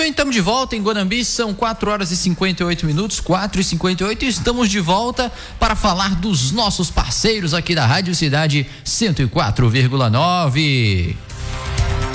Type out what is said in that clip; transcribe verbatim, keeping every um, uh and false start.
bem, estamos de volta em Guanambi, são quatro horas e cinquenta e oito minutos, quatro e cinquenta e oito, e estamos de volta para falar dos nossos parceiros aqui da Rádio Cidade cento e quatro vírgula nove.